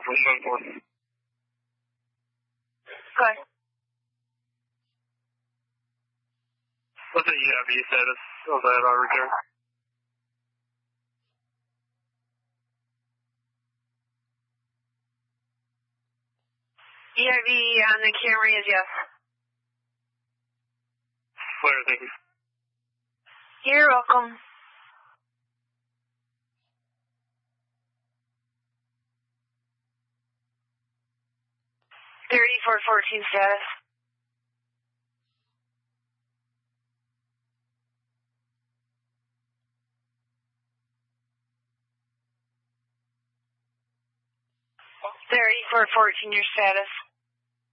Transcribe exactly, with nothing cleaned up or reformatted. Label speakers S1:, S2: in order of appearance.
S1: from Glenport.
S2: Okay.
S1: What's the E I V status of that uh, return?
S2: E I V on the Camry is yes.
S1: Clear, thank you.
S2: You're welcome. thirty-four fourteen status. thirty-four fourteen, your status.